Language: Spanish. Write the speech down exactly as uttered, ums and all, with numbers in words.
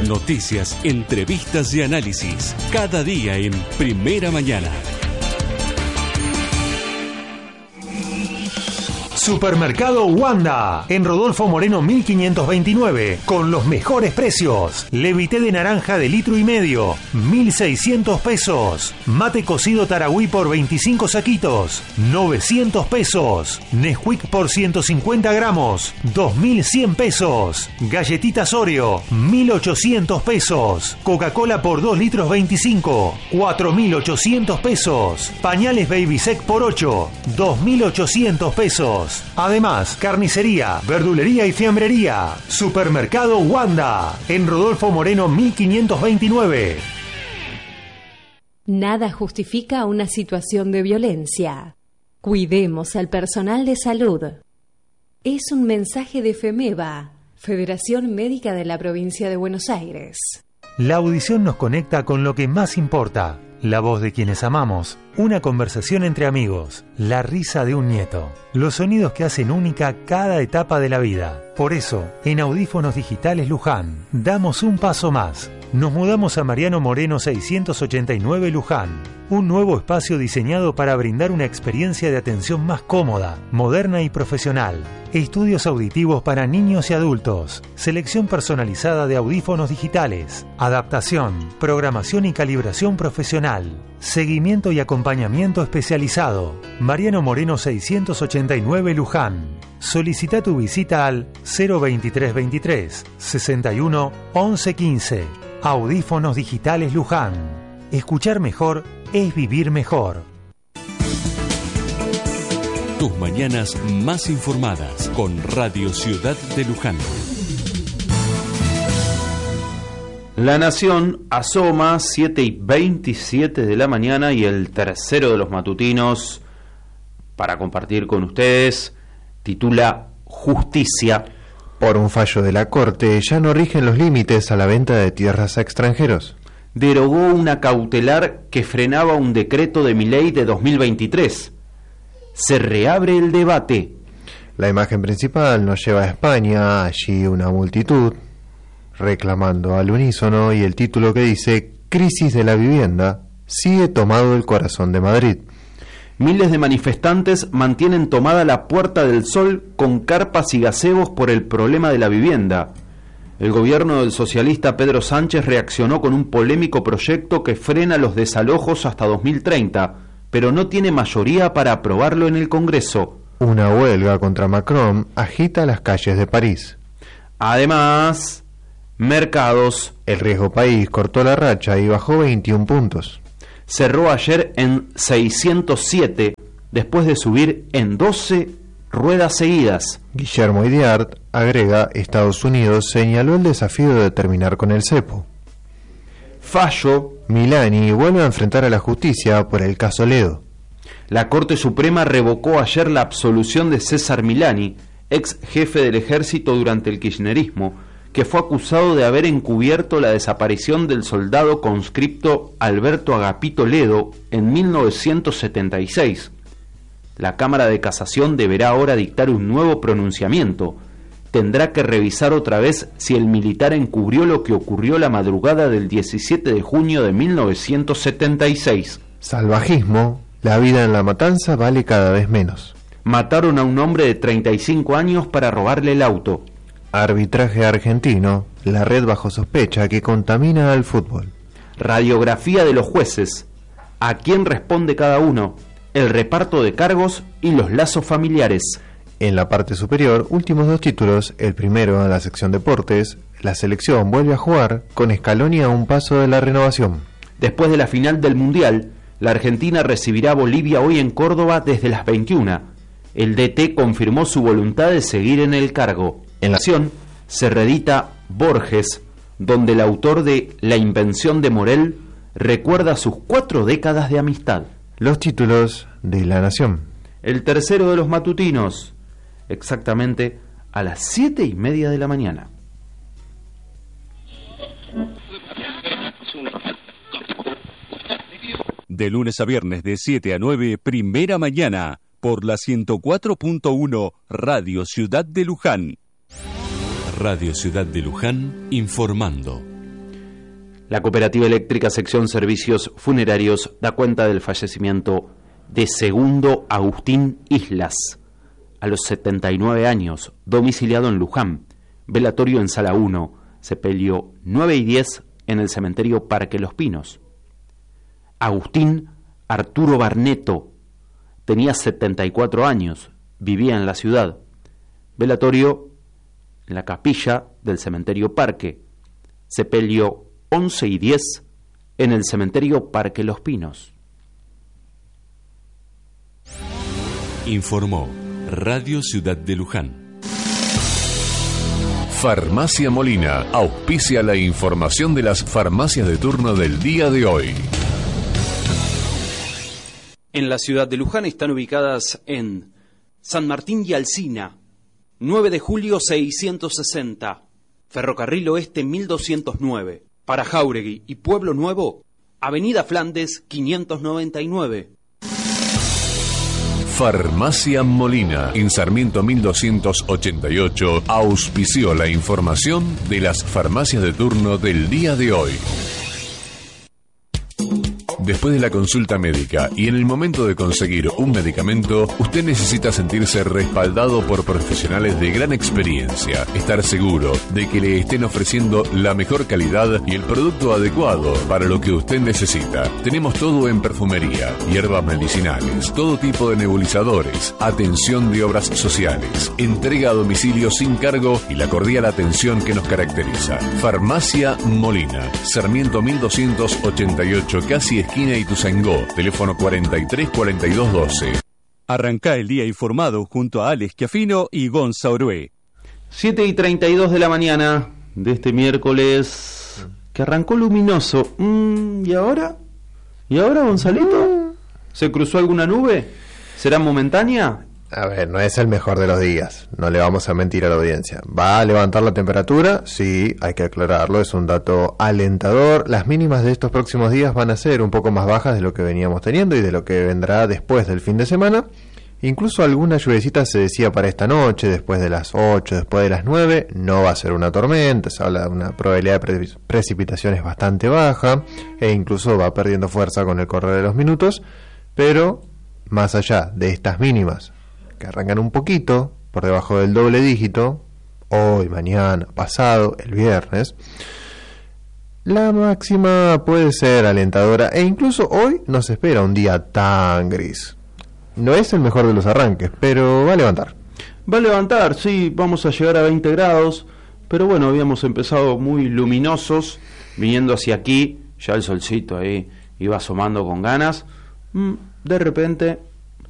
Noticias, entrevistas y análisis. Cada día en Primera Mañana. Supermercado Wanda, en Rodolfo Moreno mil quinientos veintinueve, con los mejores precios. Levité de naranja de litro y medio, mil seiscientos pesos. Mate cocido Taragüí por veinticinco saquitos, novecientos pesos. Nesquik por ciento cincuenta gramos, dos mil cien pesos. Galletitas Oreo, mil ochocientos pesos. Coca-Cola por dos litros veinticinco, cuatro mil ochocientos pesos. Pañales Baby Sec por ocho, dos mil ochocientos pesos. Además, carnicería, verdulería y fiambrería. Supermercado Wanda, en Rodolfo Moreno mil quinientos veintinueve. Nada justifica una situación de violencia. Cuidemos al personal de salud. Es un mensaje de FEMEVA, Federación Médica de la Provincia de Buenos Aires. La audición nos conecta con lo que más importa. La voz de quienes amamos, una conversación entre amigos, la risa de un nieto, los sonidos que hacen única cada etapa de la vida. Por eso, en Audífonos Digitales Luján, damos un paso más. Nos mudamos a Mariano Moreno seiscientos ochenta y nueve Luján, un nuevo espacio diseñado para brindar una experiencia de atención más cómoda, moderna y profesional. Estudios auditivos para niños y adultos, selección personalizada de audífonos digitales, adaptación, programación y calibración profesional, seguimiento y acompañamiento especializado. Mariano Moreno seiscientos ochenta y nueve Luján. Solicita tu visita al cero veintitrés veintitrés, sesenta y uno, once quince. Audífonos Digitales Luján. Escuchar mejor es vivir mejor. Tus mañanas más informadas con Radio Ciudad de Luján. La Nación asoma siete y veintisiete de la mañana y el tercero de los matutinos para compartir con ustedes titula Justicia. Por un fallo de la Corte ya no rigen los límites a la venta de tierras a extranjeros. Derogó una cautelar que frenaba un decreto de Milei de dos mil veintitrés. Se reabre el debate. La imagen principal nos lleva a España, allí una multitud reclamando al unísono, y el título que dice Crisis de la vivienda sigue tomado el corazón de Madrid. Miles de manifestantes mantienen tomada la Puerta del Sol con carpas y gazebos por el problema de la vivienda. El gobierno del socialista Pedro Sánchez reaccionó con un polémico proyecto que frena los desalojos hasta dos mil treinta, pero no tiene mayoría para aprobarlo en el Congreso. Una huelga contra Macron agita las calles de París. Además, mercados. El riesgo país cortó la racha y bajó veintiún puntos. Cerró ayer en seiscientos siete, después de subir en doce ruedas seguidas. Guillermo Idiart agrega, Estados Unidos señaló el desafío de terminar con el cepo. Fallo. Milani vuelve a enfrentar a la justicia por el caso Ledo. La Corte Suprema revocó ayer la absolución de César Milani, ex jefe del ejército durante el kirchnerismo, que fue acusado de haber encubierto la desaparición del soldado conscripto Alberto Agapito Ledo en mil novecientos setenta y seis. La Cámara de Casación deberá ahora dictar un nuevo pronunciamiento. Tendrá que revisar otra vez si el militar encubrió lo que ocurrió la madrugada del diecisiete de junio de mil novecientos setenta y seis. Salvajismo. La vida en la matanza vale cada vez menos. Mataron a un hombre de treinta y cinco años para robarle el auto. Arbitraje argentino, la red bajo sospecha que contamina al fútbol. Radiografía de los jueces. ¿A quién responde cada uno? El reparto de cargos y los lazos familiares. En la parte superior, últimos dos títulos. El primero en la sección deportes. La selección vuelve a jugar con Scaloni a un paso de la renovación. Después de la final del Mundial, la Argentina recibirá a Bolivia hoy en Córdoba desde las veintiuna. El D T confirmó su voluntad de seguir en el cargo. En la acción se reedita Borges, donde el autor de La invención de Morel recuerda sus cuatro décadas de amistad. Los títulos de La Nación. El tercero de los matutinos, exactamente a las siete y media de la mañana. De lunes a viernes de siete a nueve, Primera Mañana, por la ciento cuatro punto uno Radio Ciudad de Luján. Radio Ciudad de Luján, informando. La Cooperativa Eléctrica Sección Servicios Funerarios da cuenta del fallecimiento de Segundo Agustín Islas, a los setenta y nueve años, domiciliado en Luján, velatorio en Sala uno, sepelio nueve y diez en el cementerio Parque Los Pinos. Agustín Arturo Barneto tenía setenta y cuatro años, vivía en la ciudad, velatorio en la capilla del cementerio Parque, sepelio once y diez en el cementerio Parque Los Pinos. Informó Radio Ciudad de Luján. Farmacia Molina auspicia la información de las farmacias de turno del día de hoy. En la ciudad de Luján están ubicadas en San Martín y Alsina, nueve de julio seiscientos sesenta, Ferrocarril Oeste mil doscientos nueve, para Jáuregui y Pueblo Nuevo, Avenida Flandes quinientos noventa y nueve. Farmacia Molina, en Sarmiento mil doscientos ochenta y ocho, auspició la información de las farmacias de turno del día de hoy. Después de la consulta médica y en el momento de conseguir un medicamento, usted necesita sentirse respaldado por profesionales de gran experiencia, estar seguro de que le estén ofreciendo la mejor calidad y el producto adecuado para lo que usted necesita. Tenemos todo en perfumería, hierbas medicinales, todo tipo de nebulizadores, atención de obras sociales, entrega a domicilio sin cargo y la cordial atención que nos caracteriza. Farmacia Molina, Sarmiento mil doscientos ochenta y ocho, casi esquina Ituzaingó, teléfono cuarenta y tres cuarenta y dos doce. Arrancá el día informado junto a Alex Chiafino y Gonza Orué. siete y treinta y dos de la mañana de este miércoles, que arrancó luminoso. Mm, ¿Y ahora? ¿Y ahora, Gonzalito? ¿Se cruzó alguna nube? ¿Será momentánea? A ver, no es el mejor de los días, no le vamos a mentir a la audiencia. ¿Va a levantar la temperatura? Sí, hay que aclararlo, es un dato alentador. Las mínimas de estos próximos días van a ser un poco más bajas de lo que veníamos teniendo y de lo que vendrá después del fin de semana. Incluso alguna lluvecita se decía para esta noche, después de las ocho, después de las nueve. No va a ser una tormenta, se habla de una probabilidad de pre- precipitaciones bastante baja e incluso va perdiendo fuerza con el correr de los minutos. Pero más allá de estas mínimas, que arrancan un poquito por debajo del doble dígito, hoy, mañana, pasado, el viernes, la máxima puede ser alentadora e incluso hoy no se espera un día tan gris. No es el mejor de los arranques, pero va a levantar. Va a levantar, sí, vamos a llegar a veinte grados, pero bueno, habíamos empezado muy luminosos, viniendo hacia aquí, ya el solcito ahí iba asomando con ganas, de repente